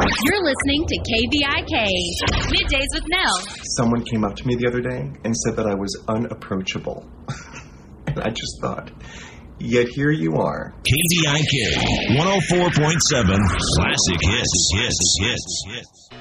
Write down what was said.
You're listening to KVIK, Middays with Mel. Someone came up to me the other day and said that I was unapproachable. And I just thought, yet here you are. KVIK 104.7 Classic Hits.